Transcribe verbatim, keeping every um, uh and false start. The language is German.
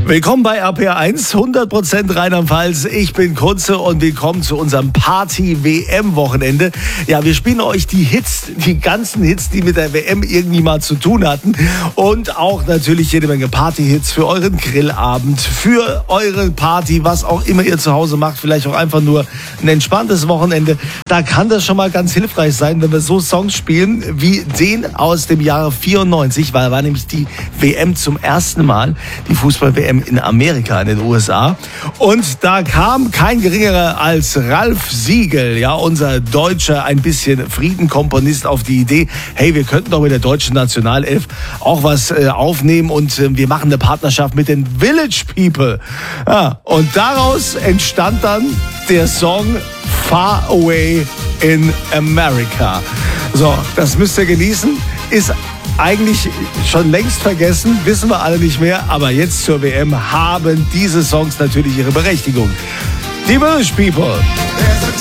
Willkommen bei R P R eins, hundert Prozent Rheinland-Pfalz. Ich bin Kunze und willkommen zu unserem Party-W M-Wochenende. Ja, wir spielen euch die Hits, die ganzen Hits, die mit der W M irgendwie mal zu tun hatten. Und auch natürlich jede Menge Party-Hits für euren Grillabend, für eure Party, was auch immer ihr zu Hause macht. Vielleicht auch einfach nur ein entspanntes Wochenende. Da kann das schon mal ganz hilfreich sein, wenn wir so Songs spielen wie den aus dem Jahre vierundneunzig, weil war nämlich die W M zum ersten Mal, die Fußball-W M in Amerika, in den U S A. Und da kam kein geringerer als Ralf Siegel, ja, unser deutscher, ein bisschen Friedenkomponist, auf die Idee, hey, wir könnten doch mit der deutschen Nationalelf auch was äh, aufnehmen und äh, wir machen eine Partnerschaft mit den Village People. Ja, und daraus entstand dann der Song Far Away in America. So, das müsst ihr genießen. Ist eigentlich schon längst vergessen, wissen wir alle nicht mehr, aber jetzt zur W M haben diese Songs natürlich ihre Berechtigung. Die Village People.